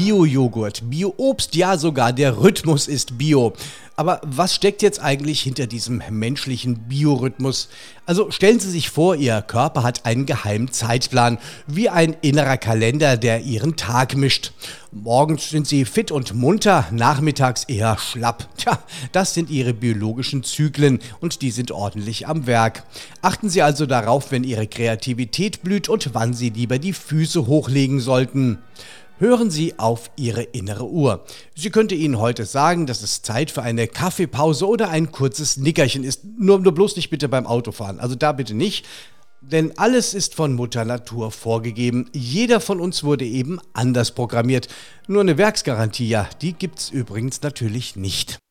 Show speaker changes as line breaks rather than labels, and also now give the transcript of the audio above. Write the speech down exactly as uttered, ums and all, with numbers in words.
Bio-Joghurt, Bio-Obst, ja sogar der Rhythmus ist Bio. Aber was steckt jetzt eigentlich hinter diesem menschlichen Biorhythmus? Also stellen Sie sich vor, Ihr Körper hat einen geheimen Zeitplan, wie ein innerer Kalender, der Ihren Tag mischt. Morgens sind Sie fit und munter, nachmittags eher schlapp. Tja, das sind Ihre biologischen Zyklen und die sind ordentlich am Werk. Achten Sie also darauf, wenn Ihre Kreativität blüht und wann Sie lieber die Füße hochlegen sollten. Hören Sie auf Ihre innere Uhr. Sie könnte Ihnen heute sagen, dass es Zeit für eine Kaffeepause oder ein kurzes Nickerchen ist. Nur, nur bloß nicht bitte beim Autofahren. Also da bitte nicht. Denn alles ist von Mutter Natur vorgegeben. Jeder von uns wurde eben anders programmiert. Nur eine Werksgarantie, ja, die gibt's übrigens natürlich nicht.